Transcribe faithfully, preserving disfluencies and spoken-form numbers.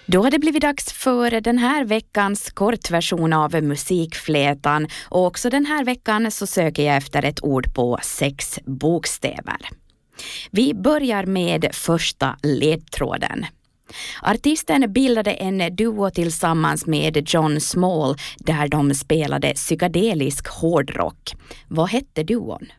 Då har det blivit dags för den här veckans kortversion av Musikflätan, och också den här veckan så söker jag efter ett ord på sex bokstäver. Vi börjar med första ledtråden. Artisten bildade en duo tillsammans med John Small där de spelade psykedelisk hårdrock. Vad hette duon?